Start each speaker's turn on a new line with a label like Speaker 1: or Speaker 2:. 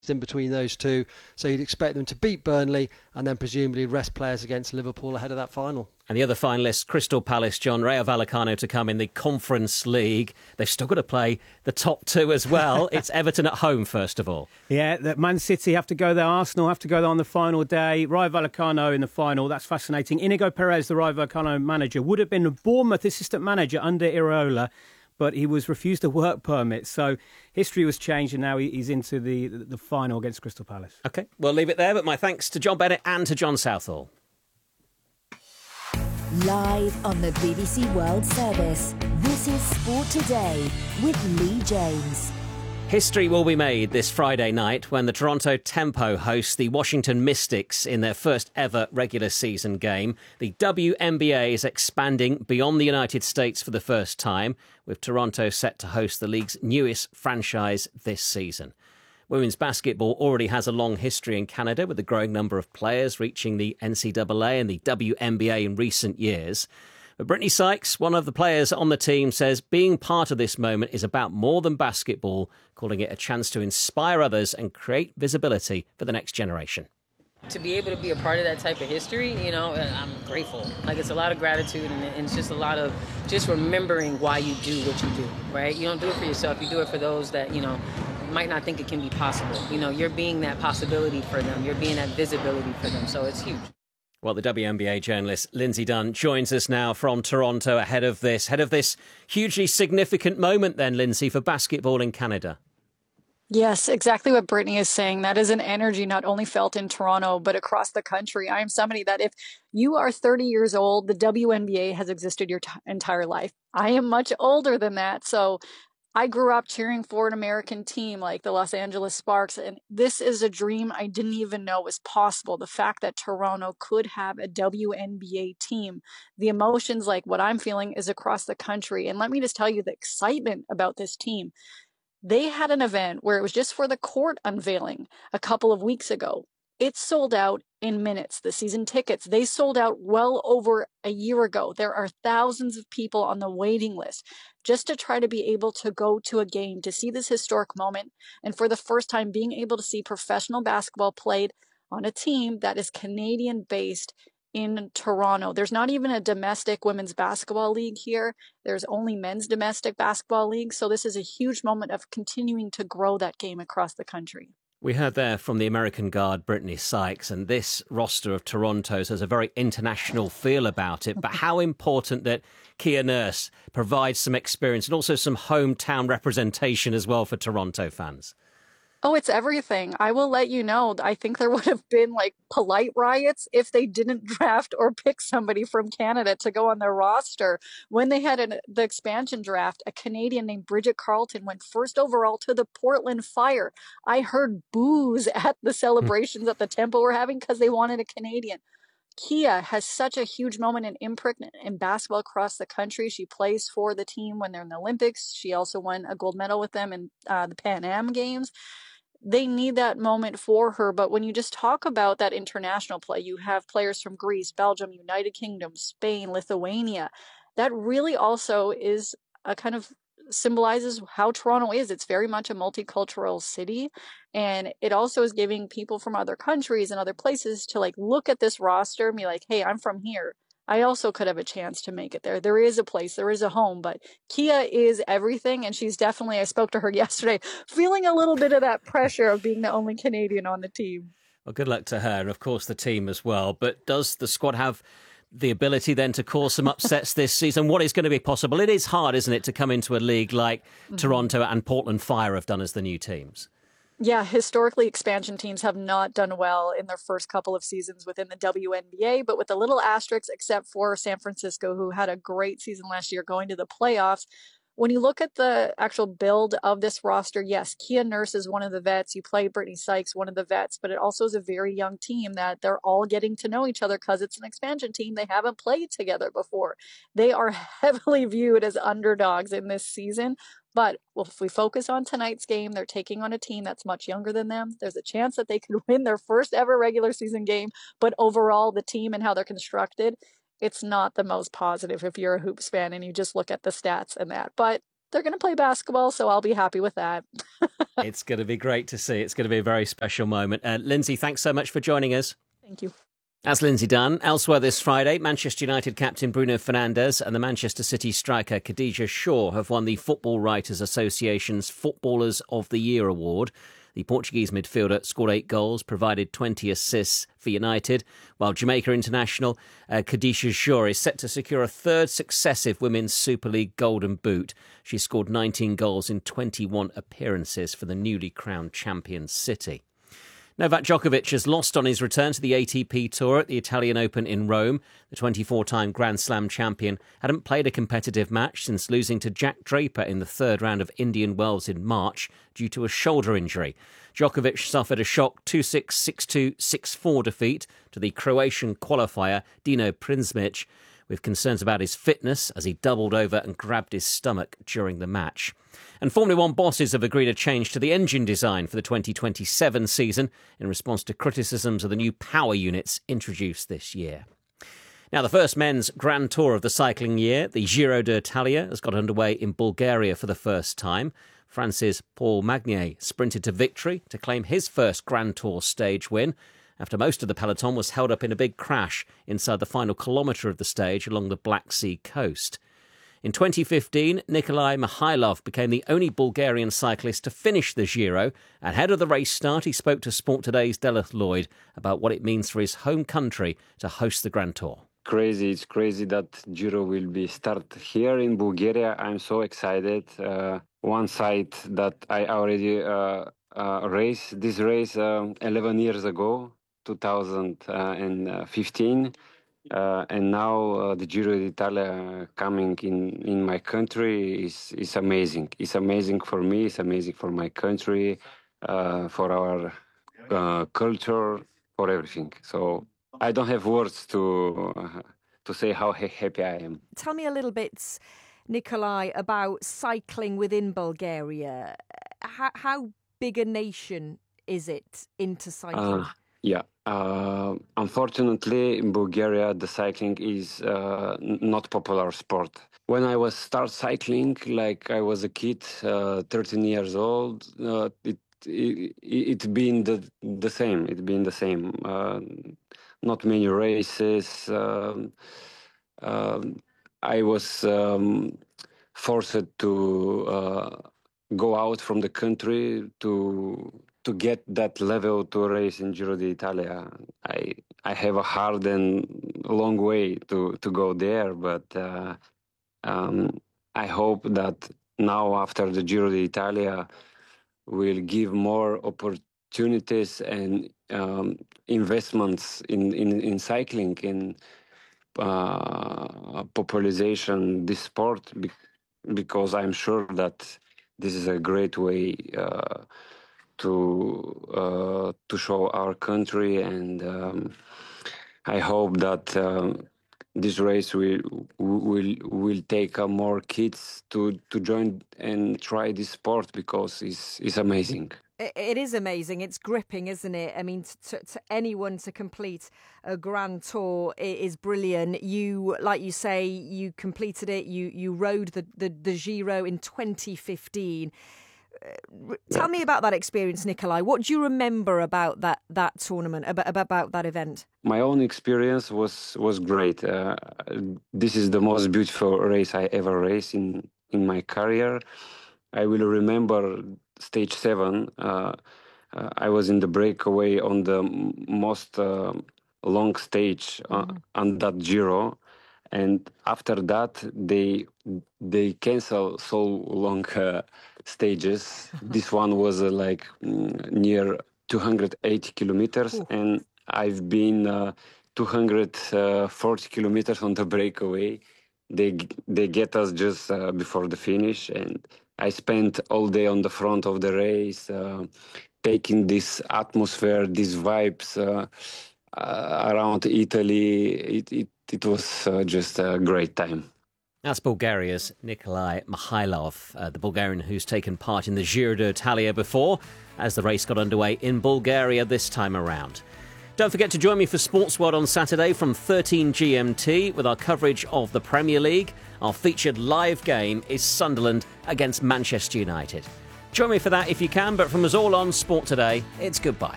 Speaker 1: in between those two. So you'd expect them to beat Burnley and then presumably rest players against Liverpool ahead of that final.
Speaker 2: And the other finalists, Crystal Palace, John, Rayo Vallecano to come in the Conference League. They've still got to play the top two as well. It's Everton at home, first of all.
Speaker 3: Yeah, that Man City have to go there. Arsenal have to go there on the final day. Rayo Vallecano in the final. That's fascinating. Inigo Perez, the Rayo Vallecano manager, would have been a Bournemouth assistant manager under Iraola, but he was refused a work permit. So history was changed and now he's into the final against Crystal Palace.
Speaker 2: OK, we'll leave it there. But my thanks to John Bennett and to John Southall.
Speaker 4: Live on the BBC World Service, this is Sport Today with Lee James.
Speaker 2: History will be made this Friday night when the Toronto Tempo hosts the Washington Mystics in their first ever regular season game. The WNBA is expanding beyond the United States for the first time, with Toronto set to host the league's newest franchise this season. Women's basketball already has a long history in Canada, with a growing number of players reaching the NCAA and the WNBA in recent years. But Brittany Sykes, one of the players on the team, says being part of this moment is about more than basketball, calling it a chance to inspire others and create visibility for the next generation.
Speaker 5: To be able to be a part of that type of history, I'm grateful. Like, it's a lot of gratitude, and it's just a lot of just remembering why you do what you do, right? You don't do it for yourself. You do it for those that, might not think it can be possible. You're being that possibility for them. You're being that visibility for them. So it's huge.
Speaker 2: Well, the WNBA journalist Lindsay Dunn joins us now from Toronto ahead of this hugely significant moment then, Lindsay, for basketball in Canada.
Speaker 6: Yes, exactly what Brittany is saying. That is an energy not only felt in Toronto, but across the country. I am somebody that if you are 30 years old, the WNBA has existed your entire life. I am much older than that. So I grew up cheering for an American team like the Los Angeles Sparks, and this is a dream I didn't even know was possible. The fact that Toronto could have a WNBA team, the emotions like what I'm feeling is across the country. And let me just tell you the excitement about this team. They had an event where it was just for the court unveiling a couple of weeks ago. It sold out in minutes. The season tickets, they sold out well over a year ago. There are thousands of people on the waiting list just to try to be able to go to a game, to see this historic moment, and for the first time being able to see professional basketball played on a team that is Canadian-based in Toronto. There's not even a domestic women's basketball league here. There's only men's domestic basketball league. So this is a huge moment of continuing to grow that game across the country.
Speaker 2: We heard there from the American guard, Brittany Sykes, and this roster of Toronto's has a very international feel about it. But how important that Kia Nurse provides some experience and also some hometown representation as well for Toronto fans.
Speaker 6: Oh, it's everything. I will let you know. I think there would have been polite riots if they didn't draft or pick somebody from Canada to go on their roster. When they had the expansion draft, a Canadian named Bridget Carleton went first overall to the Portland Fire. I heard boos at the celebrations at the Tempo were having because they wanted a Canadian. Kia has such a huge moment and imprint in basketball across the country. She plays for the team when they're in the Olympics. She also won a gold medal with them in the Pan Am Games. They need that moment for her. But when you just talk about that international play, you have players from Greece, Belgium, United Kingdom, Spain, Lithuania. That really also is a kind of symbolizes how Toronto is. It's very much a multicultural city. And it also is giving people from other countries and other places to look at this roster and be like, hey, I'm from here. I also could have a chance to make it there. There is a place, there is a home, but Kia is everything. And she's definitely, I spoke to her yesterday, feeling a little bit of that pressure of being the only Canadian on the team.
Speaker 2: Well, good luck to her and, of course, the team as well. But does the squad have the ability then to cause some upsets this season? What is going to be possible? It is hard, isn't it, to come into a league like Toronto and Portland Fire have done as the new teams?
Speaker 6: Yeah, historically, expansion teams have not done well in their first couple of seasons within the WNBA, but with a little asterisk, except for San Francisco, who had a great season last year going to the playoffs. When you look at the actual build of this roster, yes, Kia Nurse is one of the vets. You play Brittany Sykes, one of the vets, but it also is a very young team that they're all getting to know each other because it's an expansion team. They haven't played together before. They are heavily viewed as underdogs in this season. But if we focus on tonight's game, they're taking on a team that's much younger than them. There's a chance that they could win their first ever regular season game. But overall, the team and how they're constructed, it's not the most positive if you're a Hoops fan and you just look at the stats and that. But they're going to play basketball, so I'll be happy with that.
Speaker 2: It's going to be great to see. It's going to be a very special moment. Lindsay, thanks so much for joining us.
Speaker 6: Thank you.
Speaker 2: That's Lindsay Dunn. Elsewhere this Friday, Manchester United captain Bruno Fernandes and the Manchester City striker Khadija Shaw have won the Football Writers Association's Footballers of the Year award. The Portuguese midfielder scored 8 goals, provided 20 assists for United, while Jamaica international Khadija Shaw is set to secure a third successive Women's Super League Golden Boot. She scored 19 goals in 21 appearances for the newly crowned champion City. Novak Djokovic has lost on his return to the ATP Tour at the Italian Open in Rome. The 24-time Grand Slam champion hadn't played a competitive match since losing to Jack Draper in the third round of Indian Wells in March due to a shoulder injury. Djokovic suffered a shock 2-6, 6-2, 6-4 defeat to the Croatian qualifier Dino Prizmic, with concerns about his fitness as he doubled over and grabbed his stomach during the match. And Formula One bosses have agreed a change to the engine design for the 2027 season in response to criticisms of the new power units introduced this year. Now, the first men's Grand Tour of the cycling year, the Giro d'Italia, has got underway in Bulgaria for the first time. France's Paul Magnier sprinted to victory to claim his first Grand Tour stage win, after most of the peloton was held up in a big crash inside the final kilometre of the stage along the Black Sea coast. In 2015, Nikolai Mikhailov became the only Bulgarian cyclist to finish the Giro. Ahead of the race start, he spoke to Sport Today's Delith Lloyd about what it means for his home country to host the Grand Tour.
Speaker 7: It's crazy that Giro will be start here in Bulgaria. I'm so excited. One side that I already raced this race 11 years ago, 2015. And now the Giro d'Italia coming in my country is amazing. It's amazing for me. It's amazing for my country, for our culture, for everything. So I don't have words to say how happy I am.
Speaker 8: Tell me a little bit, Nikolai, about cycling within Bulgaria. How big a nation is it into cycling?
Speaker 7: Unfortunately, in Bulgaria, the cycling is not popular sport. When I was start cycling, like I was a kid, 13 years old, it's been the same. It's been the same. Not many races. I was forced to go out from the country to get that level to race in Giro d'Italia. I have a hard and long way to go there, but I hope that now after the Giro d'Italia will give more opportunities and investments in cycling, in popularization this sport, because I'm sure that this is a great way to show our country, and I hope that this race will take more kids to join and try this sport, because it's amazing.
Speaker 8: It is amazing. It's gripping, isn't it? I mean, to anyone to complete a Grand Tour is brilliant. You, like you say, you completed it. You rode the Giro in 2015. Tell me about that experience, Nikolai. What do you remember about that tournament, about that event?
Speaker 7: My own experience was great. This is the most beautiful race I ever raced in my career. I will remember stage 7. I was in the breakaway on the most long stage on that Giro. And after that, they cancel so long stages. This one was near 280 kilometers, and I've been 240 kilometers on the breakaway. They get us just before the finish, and I spent all day on the front of the race, taking this atmosphere, these vibes around Italy. It was just a great time.
Speaker 2: That's Bulgaria's Nikolai Mikhailov, the Bulgarian who's taken part in the Giro d'Italia before, as the race got underway in Bulgaria this time around. Don't forget to join me for Sports World on Saturday from 13 GMT with our coverage of the Premier League. Our featured live game is Sunderland against Manchester United. Join me for that if you can, but from us all on Sport Today, it's goodbye.